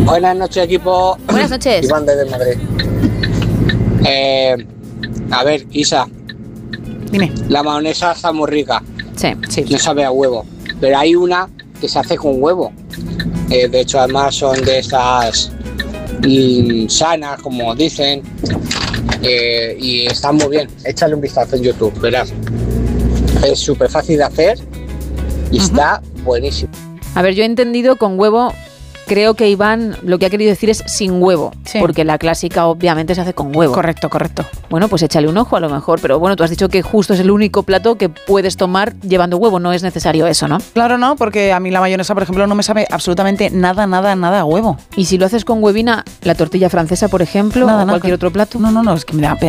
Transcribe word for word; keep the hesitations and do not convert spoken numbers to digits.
Buenas noches, equipo. Buenas noches. Iván desde Madrid. Eh, a ver, Isa. Dime. La mayonesa está muy rica. Sí, sí. No sabe a huevo. Pero hay una que se hace con huevo. Eh, de hecho, además son de esas mmm, sanas, como dicen. Eh, y están muy bien. Échale un vistazo en YouTube, verás. Es súper fácil de hacer y uh-huh. está buenísimo. A ver, yo he entendido con huevo. Creo que Iván lo que ha querido decir es sin huevo, sí. porque la clásica obviamente se hace con huevo. Correcto, correcto. Bueno, pues échale un ojo a lo mejor, pero bueno, tú has dicho que justo es el único plato que puedes tomar llevando huevo, no es necesario eso, ¿no? Claro, no, porque a mí la mayonesa, por ejemplo, no me sabe absolutamente nada, nada, nada a huevo. ¿Y si lo haces con huevina, la tortilla francesa, por ejemplo, nada, o nada, cualquier otro plato? No, no, no, es que me da